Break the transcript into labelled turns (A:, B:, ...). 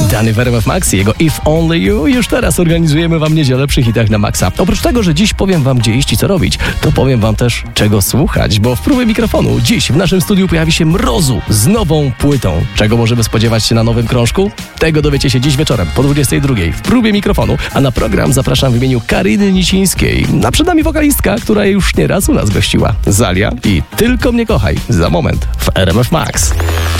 A: Dany w RMF Max i jego If Only You. Już teraz organizujemy wam niedzielę przy hitach na Maxa. Oprócz tego, że dziś powiem wam, gdzie iść i co robić, to powiem wam też, czego słuchać, bo w próbie mikrofonu dziś w naszym studiu pojawi się Mrozu z nową płytą. Czego możemy spodziewać się na nowym krążku? Tego dowiecie się dziś wieczorem po 22 w próbie mikrofonu, a na program zapraszam w imieniu Karyny Nicińskiej. A przed nami wokalistka, która już nieraz u nas gościła. Zalia i Tylko mnie kochaj. Za moment w RMF Max.